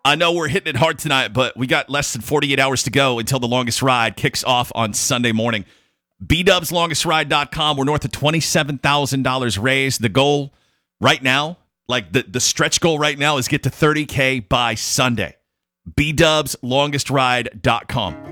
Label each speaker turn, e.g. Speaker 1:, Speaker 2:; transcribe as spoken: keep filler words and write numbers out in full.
Speaker 1: I know we're hitting it hard tonight, but we got less than forty-eight hours to go until the longest ride kicks off on Sunday morning. B Dubs Longest Ride dot com. We're north of twenty-seven thousand dollars raised. The goal right now, like the, the stretch goal right now, is get to thirty K by Sunday. B Dubs Longest Ride dot com.